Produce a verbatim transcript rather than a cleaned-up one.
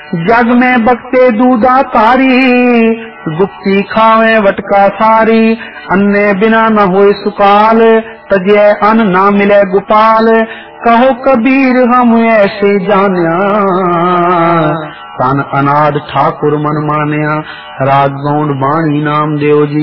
जग में बकते दूधा तारी, गुप्ती खावे वटका सारी। अन्ने बिना न होए सुकाल, तजे अन्न ना मिले गोपाल। कहो कबीर हम ऐसे जान्या, तन अनाथ ठाकुर मन मान्या। राग गौंड बाणी नाम देव जी।